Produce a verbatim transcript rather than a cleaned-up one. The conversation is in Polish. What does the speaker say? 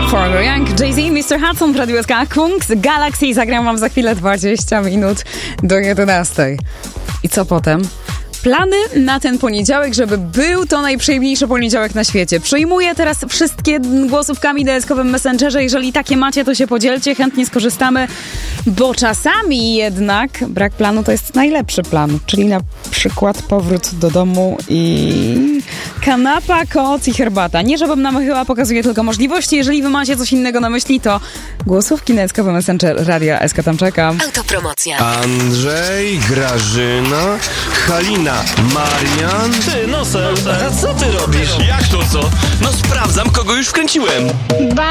Forever Young, Jay-Z, mister Hudson w Radiu S K, Kungs, Galaxy. Zagram wam za chwilę dwadzieścia minut do jedenastej. I co potem? Plany na ten poniedziałek, żeby był to najprzyjemniejszy poniedziałek na świecie. Przyjmuję teraz wszystkie głosówkami D S K-owym Messengerze. Jeżeli takie macie, to się podzielcie, chętnie skorzystamy, bo czasami jednak brak planu to jest najlepszy plan. Czyli na przykład powrót do domu i kanapa, koc i herbata. Nie żebym namychiła, pokazuję tylko możliwości. Jeżeli wy macie coś innego na myśli, to głosówki na D S K-owy Messenger Radia S K, tam czekam. Autopromocja. Andrzej, Grażyna, Halina, Marian. Ty, nosem, a co ty robisz? Jak to co? No sprawdzam, kogo już wkręciłem.